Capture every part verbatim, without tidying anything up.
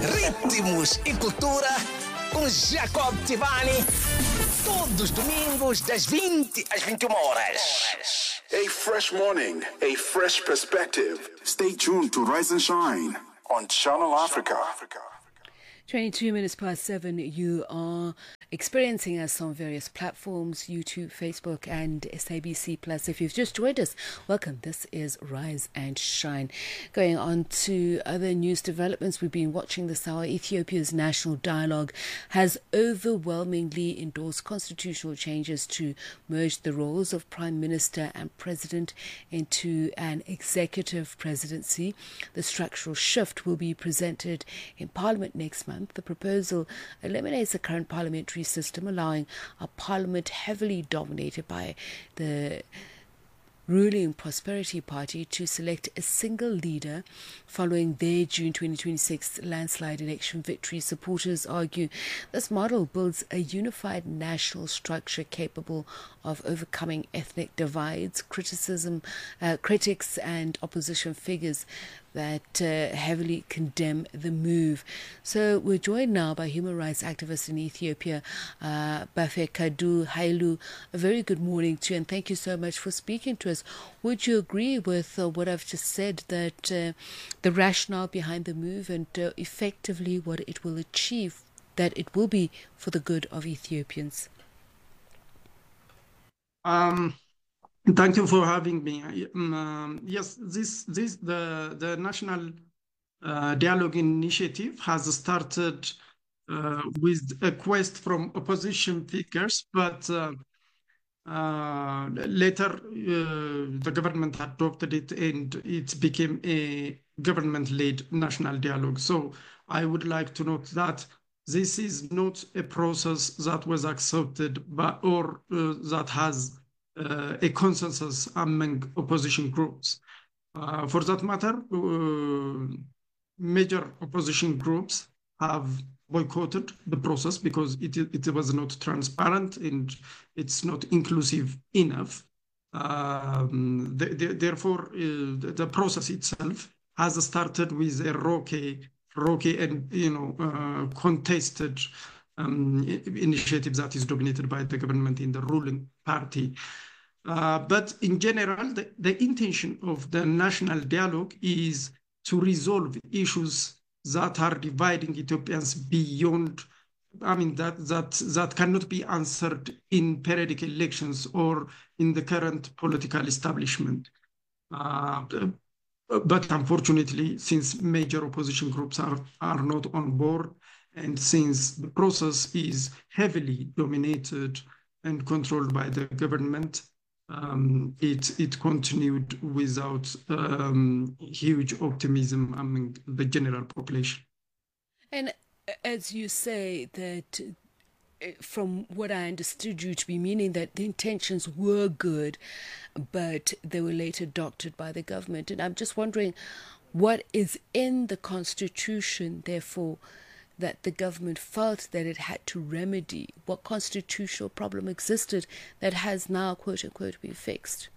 Ritmos e Cultura com Jacob Tivani. Todos os domingos, das vinte às vinte e uma horas. A fresh morning, a fresh perspective. Stay tuned to Rise and Shine on Channel Africa. twenty-two minutes past seven, you are experiencing us on various platforms, YouTube, Facebook and S A B C Plus. If you've just joined us, welcome. This is Rise and Shine. Going on to other news developments, we've been watching this hour. Ethiopia's National Dialogue has overwhelmingly endorsed constitutional changes to merge the roles of Prime Minister and President into an executive presidency. The structural shift will be presented in Parliament next month. The proposal eliminates the current parliamentary system, allowing a parliament heavily dominated by the ruling Prosperity Party to select a single leader following their June twenty twenty-six landslide election victory. Supporters argue this model builds a unified national structure capable of overcoming ethnic divides. Criticism, uh, critics and opposition figures that uh, heavily condemn the move. So we're joined now by human rights activist in Ethiopia, uh, Bafekadu Hailu. A very good morning to you, and thank you so much for speaking to us. Would you agree with uh, what I've just said, that uh, the rationale behind the move and uh, effectively what it will achieve, that it will be for the good of Ethiopians? Um. Thank you for having me. Um, yes, this this the the National uh, Dialogue Initiative has started uh, with a quest from opposition figures, but uh, uh, later uh, the government adopted it and it became a government-led national dialogue. So I would like to note that this is not a process that was accepted by or uh, that has Uh, a consensus among opposition groups. Uh, for that matter, uh, major opposition groups have boycotted the process because it, it was not transparent and it's not inclusive enough. Um, the, the, therefore, uh, the, the process itself has started with a rocky, rocky and you know uh, contested um, initiative that is dominated by the government in the ruling party. Uh, but in general, the, the intention of the national dialogue is to resolve issues that are dividing Ethiopians beyond, I mean, that, that, that cannot be answered in periodic elections or in the current political establishment. Uh, but unfortunately, since major opposition groups are, are not on board, and since the process is heavily dominated and controlled by the government, Um, it it continued without um, huge optimism among the general population. And as you say that, from what I understood you to be meaning, that the intentions were good, but they were later doctored by the government. And I'm just wondering, what is in the Constitution, therefore, that the government felt that it had to remedy? What constitutional problem existed that has now, quote unquote, been fixed?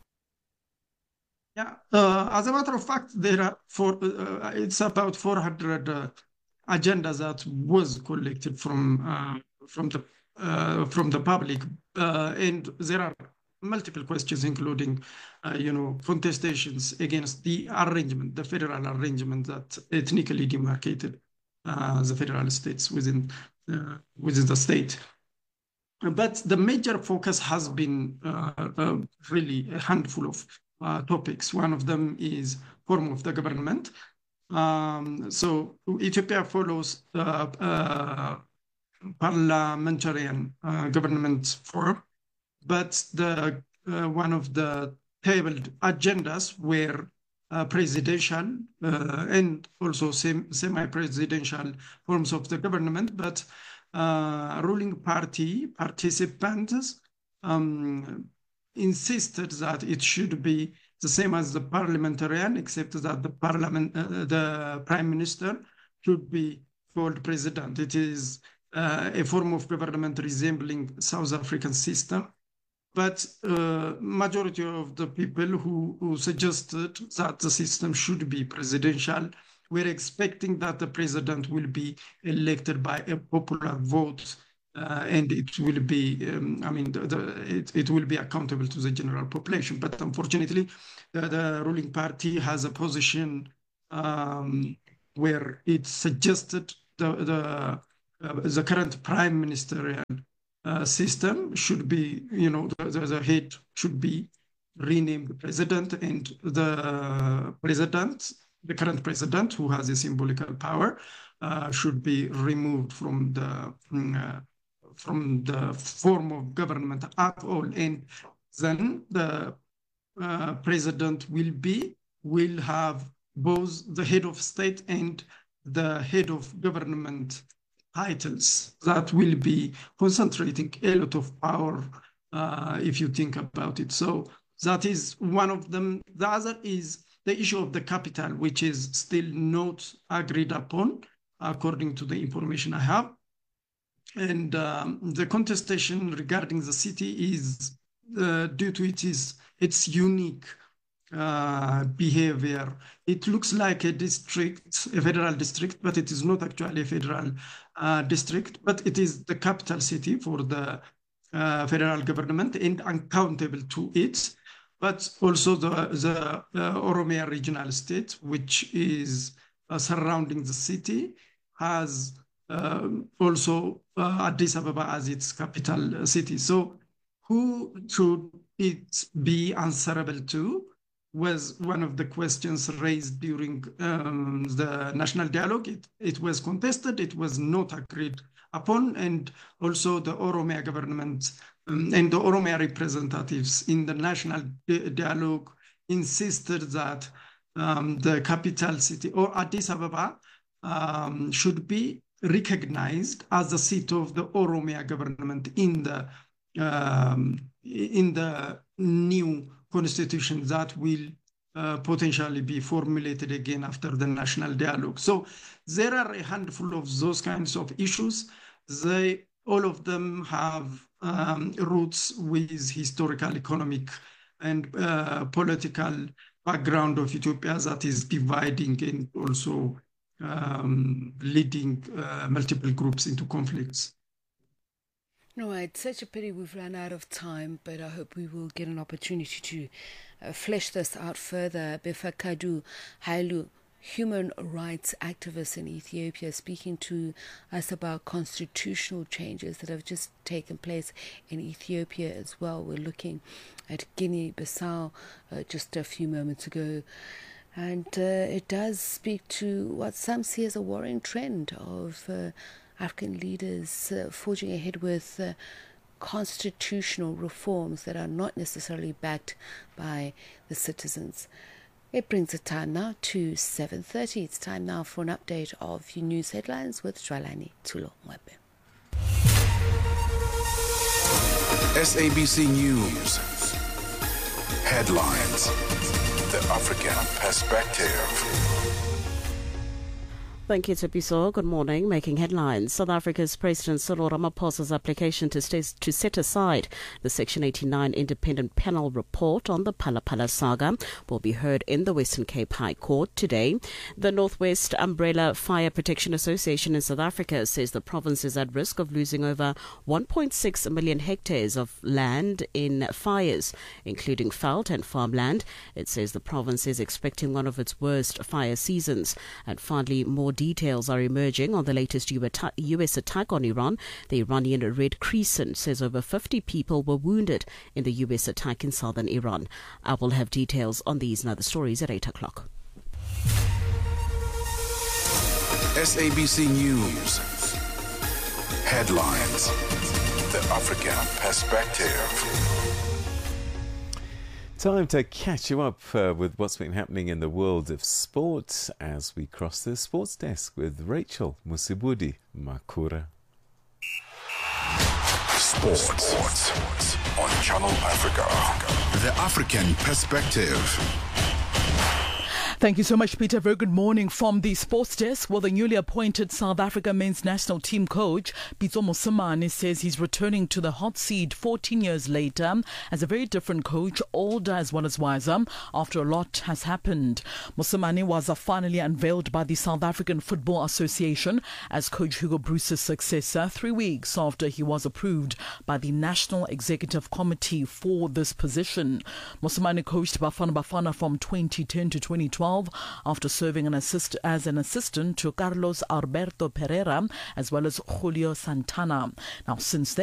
Yeah, uh, as a matter of fact, there are four, uh, it's about four hundred uh, agendas that was collected from uh, from the uh, from the public, uh, and there are multiple questions, including, uh, you know, contestations against the arrangement, the federal arrangement that ethnically demarcated Uh, the federal states within uh, within the state. But the major focus has been uh, uh, really a handful of uh, topics. One of them is form of the government. Um, so Ethiopia follows the uh, parliamentarian uh, government form, but the uh, one of the tabled agendas were Uh, presidential uh, and also sem- semi-presidential forms of the government, but uh, ruling party participants um, insisted that it should be the same as the parliamentarian, except that the parliament, uh, the prime minister should be called president. It is uh, a form of government resembling South African system. But uh, majority of the people who, who suggested that the system should be presidential we're expecting that the president will be elected by a popular vote, uh, and it will be, um, I mean, the, the, it, it will be accountable to the general population. But unfortunately, the, the ruling party has a position um, where it suggested the, the, uh, the current prime ministerial uh, system should be, you know, the, the, the head should be renamed president, and the president, the current president, who has a symbolical power, uh, should be removed from the uh, from the form of government at all. And then the uh, president will be will have both the head of state and the head of government titles that will be concentrating a lot of power, uh, if you think about it. So that is one of them. The other is the issue of the capital, which is still not agreed upon, according to the information I have. And um, the contestation regarding the city is uh, due to it is its unique uh, behavior. It looks like a district, a federal district, but it is not actually a federal uh, district, but it is the capital city for the uh, federal government and accountable to it. But also the, the uh, Oromia regional state, which is uh, surrounding the city, has uh, also uh, Addis Ababa as its capital city. So who should it be answerable to was one of the questions raised during um, the national dialogue. It, it was contested, it was not agreed upon, and also the Oromia government Um, and the Oromia representatives in the national di dialogue insisted that um, the capital city, or Addis Ababa, um, should be recognized as the seat of the Oromia government in the um, in the new constitution that will uh, potentially be formulated again after the national dialogue. So there are a handful of those kinds of issues. They all of them have Um, roots with historical, economic, and uh, political background of Ethiopia that is dividing and also um, leading uh, multiple groups into conflicts. No, it's such a pity we've run out of time, but I hope we will get an opportunity to uh, flesh this out further. Befeqadu Hailu, human rights activist in Ethiopia, speaking to us about constitutional changes that have just taken place in Ethiopia as well. We're looking at Guinea-Bissau uh, just a few moments ago. And uh, it does speak to what some see as a worrying trend of uh, African leaders uh, forging ahead with uh, constitutional reforms that are not necessarily backed by the citizens. It brings the time now to seven thirty. It's time now for an update of your news headlines with Jwalani Tulo Mwebe. S A B C News. Headlines. The African Perspective. Thank you, Tsepiso. Good morning. Making headlines. South Africa's President Cyril Ramaphosa's application to, stay, to set aside the Section eighty-nine independent panel report on the Phala Phala saga will be heard in the Western Cape High Court today. The Northwest Umbrella Fire Protection Association in South Africa says the province is at risk of losing over one point six million hectares of land in fires, including veld and farmland. It says the province is expecting one of its worst fire seasons. And finally, more details are emerging on the latest U S attack on Iran. The Iranian Red Crescent says over fifty people were wounded in the U S attack in southern Iran. I will have details on these and other stories at eight o'clock. S A B C News. Headlines. The African Perspective. Time to catch you up uh, with what's been happening in the world of sport as we cross the sports desk with Rachel Musibudi Makura. Sports. Sports on Channel Africa. The African Perspective. Thank you so much, Peter. Very good morning from the sports desk. Well, the newly appointed South Africa men's national team coach, Pitso Mosimane, says he's returning to the hot seat fourteen years later as a very different coach, older as well as wiser, after a lot has happened. Mosimane was uh, finally unveiled by the South African Football Association as Coach Hugo Broos's successor, three weeks after he was approved by the National Executive Committee for this position. Mosimane coached Bafana Bafana from twenty ten to twenty twelve after serving an assist, as an assistant to Carlos Alberto Pereira as well as Julio Santana. Now, since then,